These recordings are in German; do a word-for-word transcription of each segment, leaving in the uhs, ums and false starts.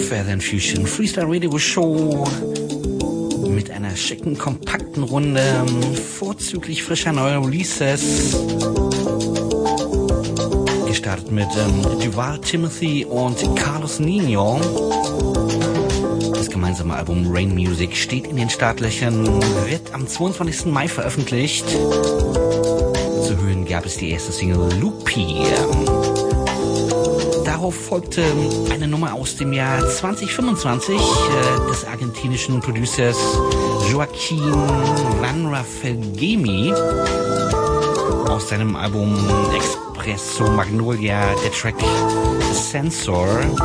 Feather and Fusion Freestyle Radio Show mit einer schicken, kompakten Runde vorzüglich frischer neuer Releases. Gestartet mit ähm, Duval Timothy und Carlos Nino. Das gemeinsame Album Rain Music steht in den Startlöchern, wird am zweiundzwanzigsten Mai veröffentlicht. Zu hören gab es die erste Single Loopy. Darauf folgte eine Nummer aus dem Jahr zwanzig fünfundzwanzig äh, des argentinischen Producers Joaquin Van Rafelgemi aus seinem Album Expresso Magnolia, der Track Sensor.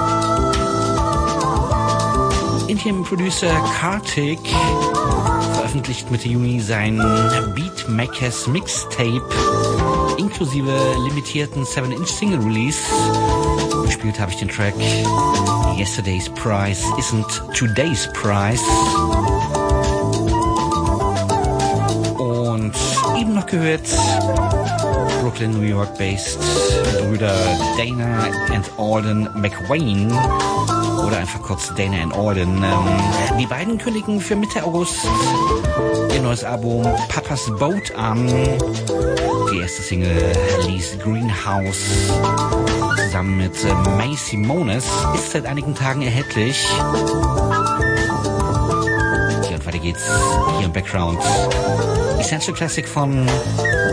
Indian Producer Kartik veröffentlicht Mitte Juni sein Beatmakers Mixtape inklusive limitierten seven inch Single Release. Gespielt habe ich den Track Yesterday's Price Isn't Today's Price. Und eben noch gehört Brooklyn, New York based Brüder Dana and Alden McWayne oder einfach kurz Dana and Alden. Ähm, die beiden kündigen für Mitte August ihr neues Album Papa's Boat an. Die erste Single Lee's Greenhouse zusammen mit äh, May Simones ist seit einigen Tagen erhältlich. Hier und weiter geht's hier im Background. Essential Classic von